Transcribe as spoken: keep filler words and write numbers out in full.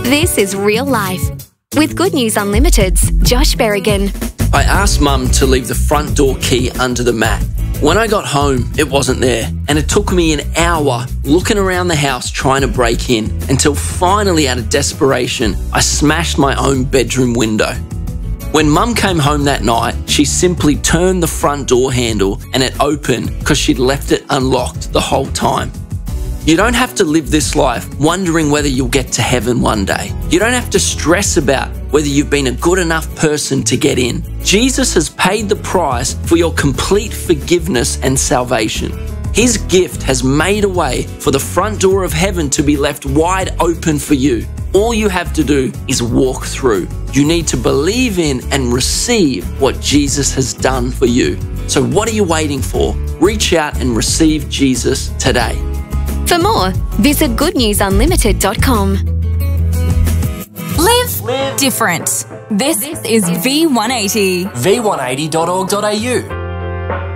This is real life. With Good News Unlimited's Josh Berrigan. I asked Mum to leave the front door key under the mat. When I got home, it wasn't there, and it took me an hour looking around the house trying to break in until finally, out of desperation, I smashed my own bedroom window. When Mum came home that night, she simply turned the front door handle and it opened because she'd left it unlocked the whole time. You don't have to live this life wondering whether you'll get to heaven one day. You don't have to stress about whether you've been a good enough person to get in. Jesus has paid the price for your complete forgiveness and salvation. His gift has made a way for the front door of heaven to be left wide open for you. All you have to do is walk through. You need to believe in and receive what Jesus has done for you. So what are you waiting for? Reach out and receive Jesus today. For more, visit good news unlimited dot com. Live, Live different. This is V one eighty. v one eighty dot org dot a u